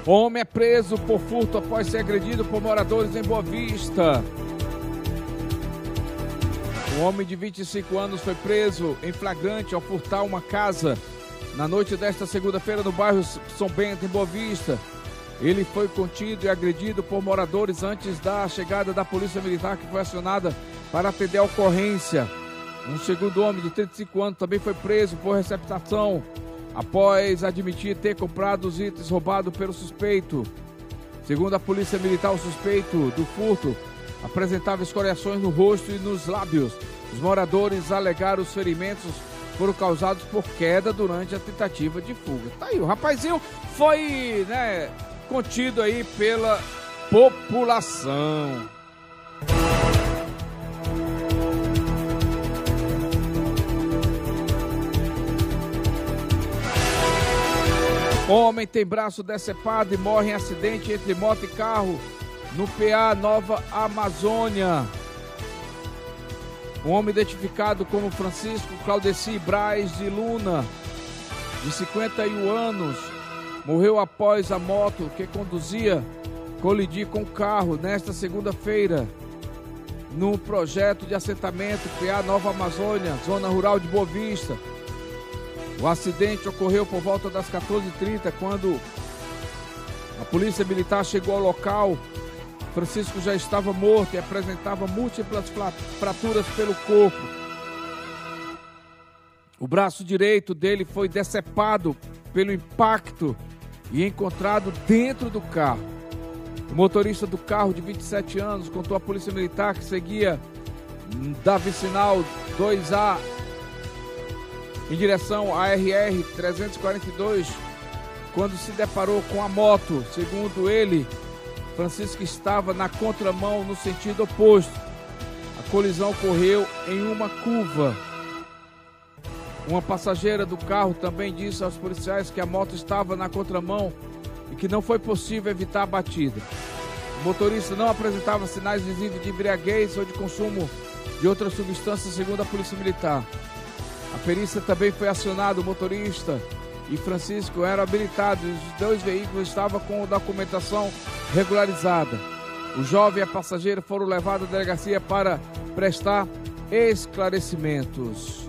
Homem é preso por furto após ser agredido por moradores em Boa Vista. Um homem de 25 anos foi preso em flagrante ao furtar uma casa na noite desta segunda-feira no bairro São Bento, em Boa Vista. Ele foi contido e agredido por moradores antes da chegada da Polícia Militar, que foi acionada para atender a ocorrência. Um segundo homem de 35 anos também foi preso por receptação após admitir ter comprado os itens roubados pelo suspeito. Segundo a Polícia Militar, o suspeito do furto apresentava escoriações no rosto e nos lábios. Os moradores alegaram os ferimentos foram causados por queda durante a tentativa de fuga. Tá aí, o rapazinho foi, contido aí pela população. Homem tem braço decepado e morre em acidente entre moto e carro no PA Nova Amazônia. Um homem identificado como Francisco Claudeci Braz de Luna, de 51 anos, morreu após a moto que conduzia colidir com o carro nesta segunda-feira no projeto de assentamento PA Nova Amazônia, zona rural de Boa Vista. O acidente ocorreu por volta das 14h30, quando a Polícia Militar chegou ao local. Francisco já estava morto e apresentava múltiplas fraturas pelo corpo. O braço direito dele foi decepado pelo impacto e encontrado dentro do carro. O motorista do carro, de 27 anos, contou à Polícia Militar que seguia da vicinal 2A em direção à RR 342, quando se deparou com a moto. Segundo ele, Francisco estava na contramão no sentido oposto. A colisão ocorreu em uma curva. Uma passageira do carro também disse aos policiais que a moto estava na contramão e que não foi possível evitar a batida. O motorista não apresentava sinais visíveis de embriaguez ou de consumo de outras substâncias, segundo a Polícia Militar. A perícia também foi acionada. O motorista e Francisco eram habilitados e os dois veículos estavam com documentação regularizada. O jovem e a passageira foram levados à delegacia para prestar esclarecimentos.